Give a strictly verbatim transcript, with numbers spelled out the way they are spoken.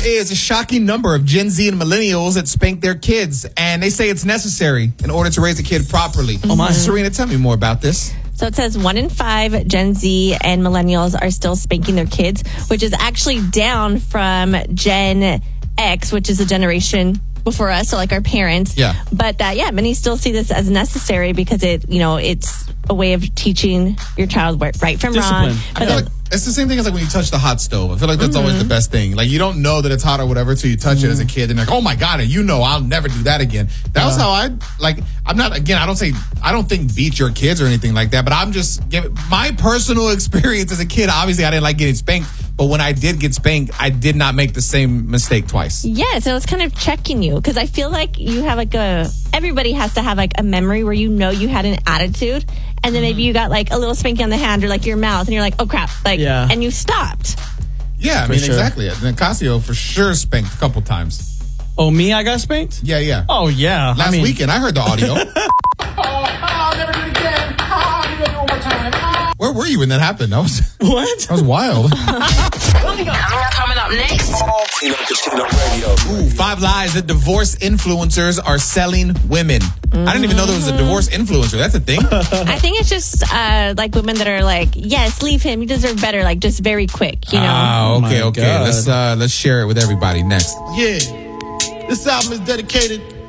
is a shocking number of Gen Z and millennials that spank their kids, and they say it's necessary in order to raise a kid properly. Oh my. Serena, tell me more about this. So it says one in five Gen Z and millennials are still spanking their kids, which is actually down from Gen X, which is a generation before us, so like our parents. Yeah. But that, yeah, many still see this as necessary because it, you know, it's a way of teaching your child right from Discipline. wrong. I But feel then, like it's the same thing as like when you touch the hot stove. I feel like that's Mm-hmm. always the best thing. Like you don't know that it's hot or whatever until you touch Mm-hmm. it as a kid, and you're like, oh my god, and you know I'll never do that again. That was how I like. I'm not again. I don't say I don't think beat your kids or anything like that. But I'm just giving my personal experience as a kid. Obviously, I didn't like getting spanked, but when I did get spanked, I did not make the same mistake twice. yeah, so it's kind of checking you because I feel like you have like a, everybody has to have like a memory where you know you had an attitude and then maybe you got like a little spanking on the hand or like your mouth and you're like, oh crap, like, Yeah. and you stopped. Yeah, I For mean sure. exactly. And Casio for sure spanked a couple times. Oh, me? I got spanked? Yeah, yeah. Oh, yeah. Last I mean, weekend, I heard the audio. I'll never do it again. Ah, I'm gonna do it one more time. Ah. Where were you when that happened? That was What? that was wild. Coming up next. Ooh, five lies that divorce influencers are selling women. I didn't even know there was a divorce influencer. That's a thing. I think it's just uh, like women that are like, yes, leave him. You deserve better. Like just very quick, you know? Ah, okay, my okay. God. Let's uh, let's share it with everybody next. Yeah. This album is dedicated